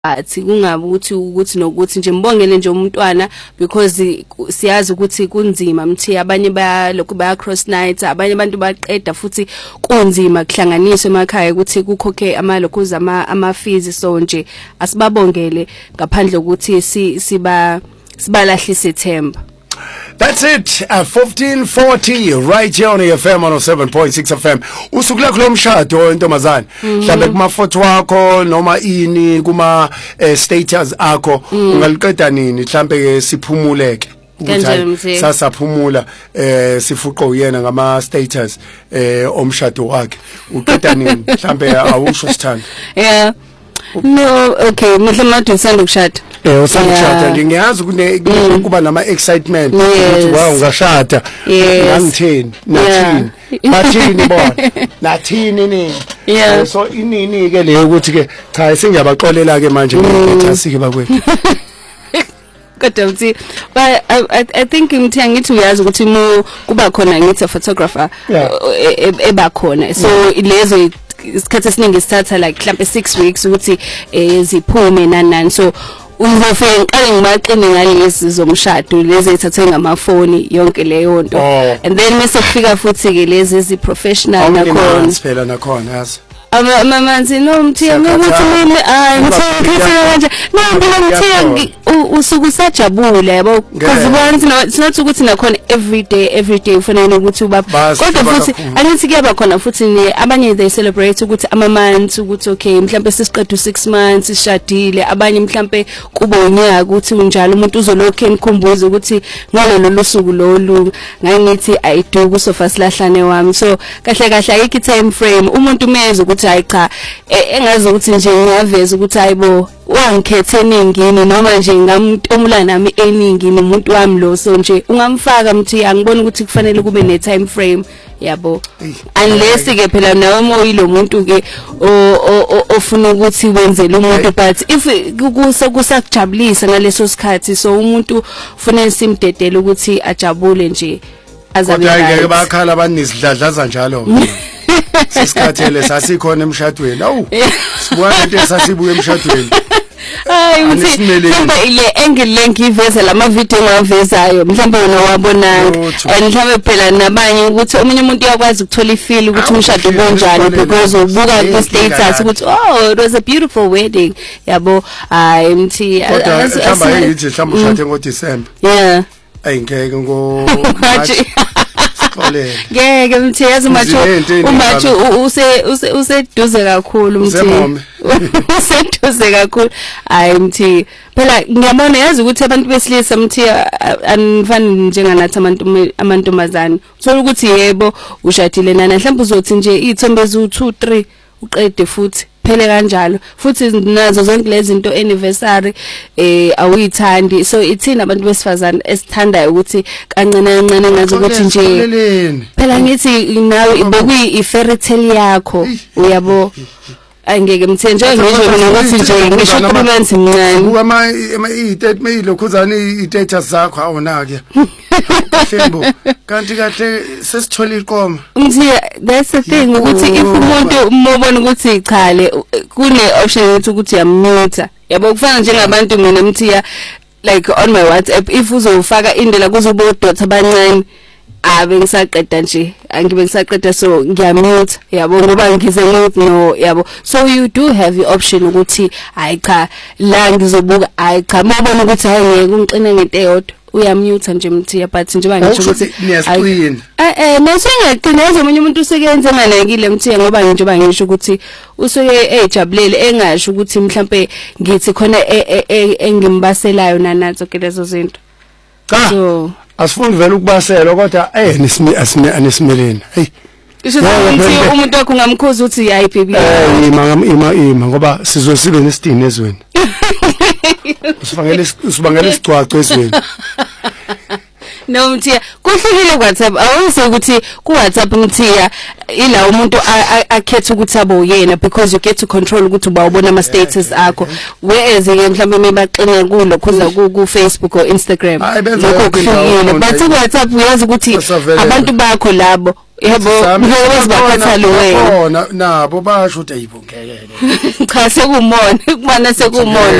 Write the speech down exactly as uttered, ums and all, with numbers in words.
athi kungabe ukuthi ukuthi nokuthi nje mbongele nje umntwana because siyazi ukuthi kunzima mthi abanye bayalokhu baya cross night abanye abantu baqeda futhi kunzima kuhlanganiswa emakhaya ukuthi kukhokhe amalokhuza ama ama fees so nje asibabongele ngaphandle ukuthi siba sibalahlise ithemba. That's it. Uh, fifteen forty right here on F M one oh seven point six F M. Usuku lakho lomshado intombazane. Mhlambe kuma photo wakho noma ini kuma uh, status akho ungaliqeda nini mhlambe ke siphumuleke. Ukuthi sasaphumula eh sifuqo uyena ngama status eh omshado wakhe. Uqeda nini mhlambe awusho sithanda. Yeah. No, okay, mhlawumbe usanda ukushada. Eh usanda ukushada nje ngiyazi kuba nama excitement ukuthi wow ngashada ngangithini nathini bathini bona nathini nini so inini ke leyo ukuthi ke cha sengiyabaxolela ke manje ngithasike bakwethu. Kodwa uthi but I, I think imthi angithi uyazi ukuthi mo kuba khona ngithi photographer eba khona so lezo isikhathi esiningi sithatha like mhlambe six weeks ukuthi eziphume nanani so uzofika ngiqale ngibaqine ngalezi zomshado lezi ethathwe ngamafoni yonke leyo nto and then mase kufika futhi ke lezi ezi professional nakhona phela nakhona yazi ama mamanzi no mthiya ngokuthi mina hayi ngithekela kanje no mthiya usuku sajabule yabo because bonke not ukuthi nakhona every day every day ufanele ukuthi ubaba kodwa futhi angithi kuyaba khona futhi abanye they celebrate ukuthi ama months ukuthi okay mhlambe sesiqeda six months sishadile abanye mhlambe kuba unyaka ukuthi unjalo umuntu uzolokho enikhumbuza ukuthi ngalo lo suku lolu ngangithi I do kusofa silahlane wami so kahle kahle ayikho time frame umuntu umeze ukuthi hayi cha engazi ukuthi nje ngiyaveza ukuthi hayibo wangikhethe eningini noma nje ngamtomula nami eningini umuntu wami lo so nje ungamfaka mthi angibona ukuthi kufanele kube ne time frame yabo unless ke phela nawe moyilo muntu ke ofuna ukuthi wenzele umuntu but if kusakujabulisa ngaleso sikhathi so umuntu ufuna simdedele ukuthi ajabule nje azabe ngeke bakhala abanizidladlaza njalo sisikhathele sasikhona emshadweni awu sibuka into esasibuka emshadweni hayi uthi mhlawumbe ile angle lengiveza lama video ngavezayo mhlawumbe wena wabonanga and mhlawumbe phela nabanye ukuthi omunye umuntu uyakwazi ukuthola ifeel ukuthi umshado konjani because ubuka ku status ukuthi oh it was a beautiful wedding yabo hayi mthi mhlawumbe yithi mhlawumbe ushade ngo December yeah ayingeke ngo ngeke mthi yazi macho umacho use useduze kakhulu mthi useduze kakhulu hayi mthi phela ngiyabona yazi ukuthi abantu besilisa mthi anifani njenganathi abantu amantombazane uthola ukuthi yebo ushadile nana mhlawumbe uzothi nje izithombe zu two three uqede futhi phele kanjalo futhi nazo zonke lezi zinto anniversary eh awuyithandi so ithina abantu besifazane esithandayo ukuthi kancane kancane ngazi ukuthi nje phela ngithi nawe bekuyi fairy tale yakho uyabo angeke mthenje ngisho mina ukuthi nje ngisho kubanzi mncane buka ama i-statement ilokhuzana i-status zakho awona ke Shembo kanti kahle sesithola iqoma mthi that's the thing ukuthi if umuntu umobona ukuthi ichale kune option ukuthi ukuthi uyamute yabo kufana njengabantu mina mthiya like on my WhatsApp if uzofaka indlela kuzobodotha abancane abe ngisaqeda nje angibe ngisaqeda so ngiyamute yabo ngoba ngize mute no yabo so you do have the option ukuthi hayi cha la ngizobuka hayi cha mabona ukuthi hayi ngeke unqine ngento eyodwa uyamute nje mthi but nje bangisho ukuthi niyasiqina eh eh nesingaqina nje umunye umuntu usekenze ngalekile mthi ngoba nje bangisho ukuthi usuke ejabulele engasho ukuthi mhlambe ngithi khona engimbaselayo nanazo ke lezo zinto so asifuni vele ukubasela kodwa eh nisimi asinimeleni hey Isho ukuthi umuntu wakho ngamkhoza uthi hayi baby eh ima ima ima ngoba sizosibe nesidini ezweni usibangele usibangele isicwaco ezweni No Mthiya kuhlukile WhatsApp awuse ukuthi ku WhatsApp Mthiya ila umuntu akhetha ukuthi abo uyena because you get to control ukuthi uba ubona ama status akho whereas ke mhlawumbe mebaxine kulo kuza ku Facebook or Instagram lokho kuhlukile but WhatsApp uyazi ukuthi abantu bakho labo yebo ngiyabazibaphatha lo wena nabo basho ukuthi ayibo ngeke cha sekumona kumana sekumona